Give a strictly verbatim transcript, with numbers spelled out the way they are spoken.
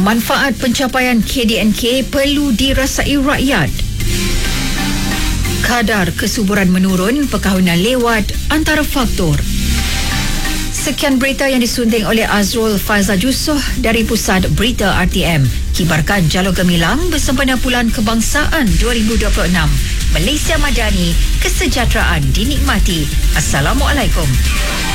Manfaat pencapaian K D N K perlu dirasai rakyat. Kadar kesuburan menurun, perkahwinan lewat antara faktor. Sekian berita yang disunting oleh Azrul Faizal Jusoh dari Pusat Berita R T M. Kibarkan Jalur Gemilang bersempena Bulan Kebangsaan dua ribu dua puluh enam. Malaysia Madani, kesejahteraan dinikmati. Assalamualaikum.